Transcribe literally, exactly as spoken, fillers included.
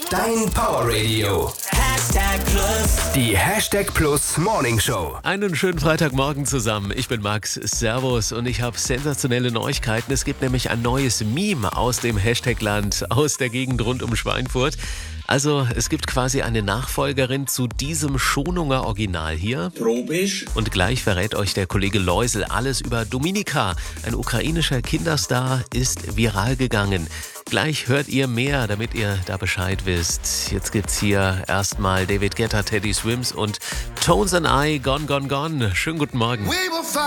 Dein Powerradio. Hashtag Plus. Die Hashtag Plus Morning Show. Einen schönen Freitagmorgen zusammen. Ich bin Max, Servus, und ich habe sensationelle Neuigkeiten. Es gibt nämlich ein neues Meme aus dem Hashtag-Land, aus der Gegend rund um Schweinfurt. Also es gibt quasi eine Nachfolgerin zu diesem Schonunger Original hier. Tropisch. Und gleich verrät euch der Kollege Läusel alles über Dominika. Ein ukrainischer Kinderstar ist viral gegangen. Gleich hört ihr mehr, damit ihr da Bescheid wisst. Jetzt gibt's hier erstmal David Guetta, Teddy Swims und Tones and I, Gone, Gone, Gone. Schönen guten Morgen.